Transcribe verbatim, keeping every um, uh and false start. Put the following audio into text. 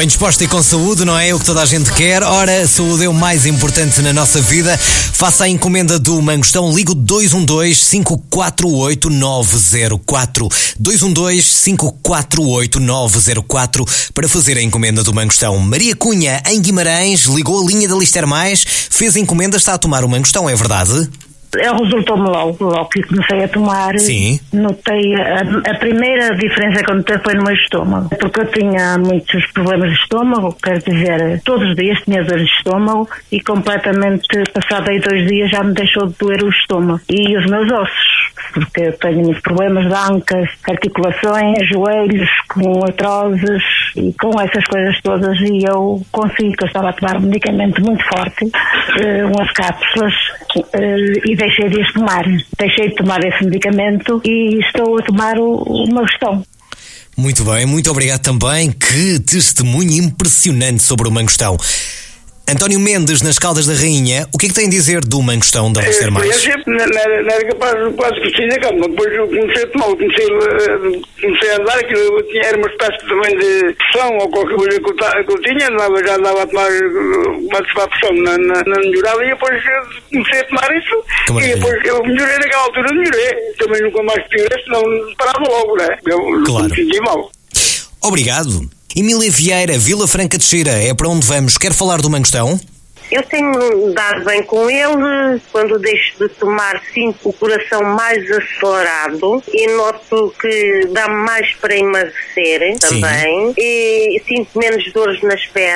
Bem disposta e com saúde, não é o que toda a gente quer? Ora, a saúde é o mais importante na nossa vida. Faça a encomenda do Mangostão. Ligo dois um dois, cinco quatro oito, nove zero quatro. dois um dois, cinco quatro oito, nove zero quatro para fazer a encomenda do Mangostão. Maria Cunha, em Guimarães, ligou a linha da Lister Mais, fez a encomenda, está a tomar o Mangostão, é verdade? Resultou-me logo, logo que comecei a tomar. Sim. Notei a, a primeira diferença que eu notei foi no meu estômago, porque eu tinha muitos problemas de estômago, quer dizer, todos os dias tinha dores de estômago e completamente, passado aí dois dias, já me deixou de doer o estômago e os meus ossos, porque eu tenho muitos problemas de ancas, articulações, joelhos, com artroses e com essas coisas todas, e eu consegui, que eu estava a tomar um medicamento muito forte, uh, umas cápsulas, uh, e deixei de as tomar. Deixei de tomar esse medicamento e estou a tomar o, o Mangostão. Muito bem, muito obrigado também. Que testemunho impressionante sobre o Mangostão. António Mendes, nas Caldas da Rainha, o que é que tem a dizer do Mangostão da Lister Mais? Eu sempre não era capaz, quase que tinha calma. Depois eu comecei a tomar, comecei, comecei a andar, aquilo eu tinha, era uma espécie também de pressão ou qualquer coisa que eu, que eu tinha, andava, já andava a tomar uma pressão, não, não, não melhorava, e depois comecei a tomar isso, que e depois eu melhorei naquela altura, melhorei. Também nunca mais piorei, senão parava logo, né? Eu claro. Me sentia mal. Obrigado. Emília Vieira, Vila Franca de Xira, é para onde vamos? Quer falar do Mangostão? Eu tenho dado bem com ele. Quando deixo de tomar, sinto o coração mais acelerado e noto que dá mais para emagrecer também. Sim. E sinto menos dores nas pernas.